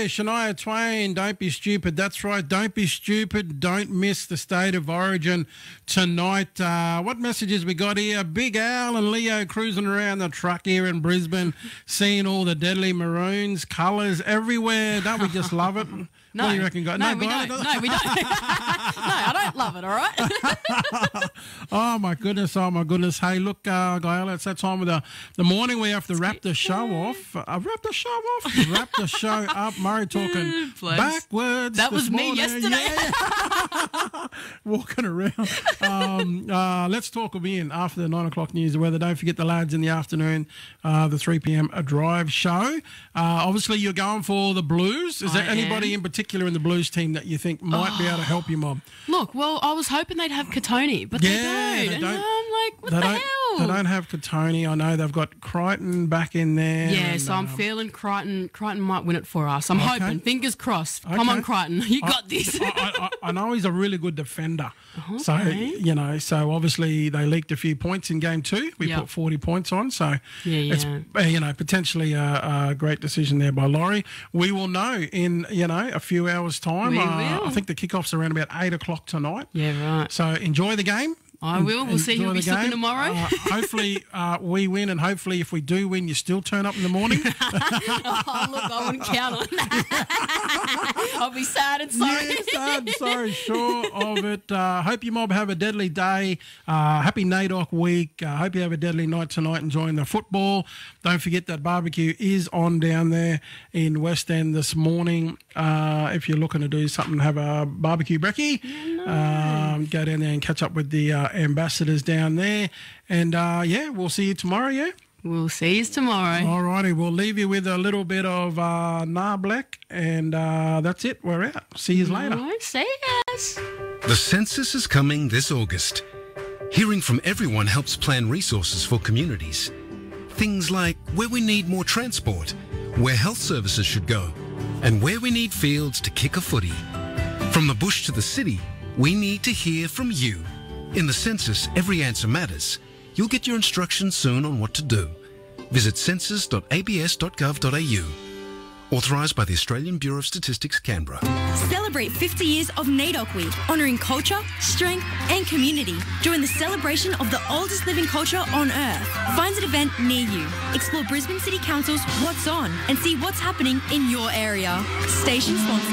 there, Shania Twain, Don't Be Stupid. That's right, don't be stupid. Don't miss the State of Origin tonight. What messages we got here? Big Al and Leo cruising around the truck here in Brisbane, seeing all the deadly maroons, colours everywhere. Don't we just love it? No, what do you reckon, guys? No, we don't. No, we don't. No, I don't love it, all right? Oh, my goodness. Oh, my goodness. Hey, look, Gael, it's that time of the morning we have to wrap the show off. Wrap the show off? Wrap the show up. Murray talking backwards. That was morning. me yesterday. Yeah. Walking around. Let's talk again after the 9 o'clock news of weather. Don't forget the lads in the afternoon, the 3 p.m. drive show. Obviously, you're going for the Blues. Is there anybody in particular in the Blues team that you think might be able to help you, Mob? Look, well, I was hoping they'd have Katoni, but they don't. And I'm like, what the hell? They don't have Katoni. I know they've got Crichton back in there. Yeah, and, so I'm feeling Crichton might win it for us. I'm hoping. Fingers crossed. Come on, Crichton. You got this. I know he's a really good defender. Okay. So obviously they leaked a few points in game 2. We put 40 points on. So it's, potentially a great decision there by Laurie. We will know in, a few hours' time. We will. I think the kickoff's around about 8 o'clock tonight. Yeah, right. So enjoy the game. I will. We'll see who we'll be looking tomorrow. Hopefully we win, and hopefully if we do win, you still turn up in the morning. Look, I wouldn't count on that. I'll be sad and sorry. Yeah, sad and sorry, sure of it. Hope you, Mob, have a deadly day. Happy NAIDOC week. Hope you have a deadly night tonight enjoying the football. Don't forget that barbecue is on down there in West End this morning. If you're looking to do something, have a barbecue brekkie. Go down there and catch up with the ambassadors down there. And, we'll see you tomorrow, yeah? We'll see you tomorrow. All righty, we'll leave you with a little bit of Nah Black, and that's it. We're out. See you later. See us. The census is coming this August. Hearing from everyone helps plan resources for communities. Things like where we need more transport, where health services should go, and where we need fields to kick a footy. From the bush to the city, we need to hear from you. In the census, every answer matters. You'll get your instructions soon on what to do. Visit census.abs.gov.au. Authorised by the Australian Bureau of Statistics, Canberra. Celebrate 50 years of NAIDOC Week, honouring culture, strength and community. Join the celebration of the oldest living culture on Earth. Find an event near you. Explore Brisbane City Council's What's On and see what's happening in your area. Station sponsor.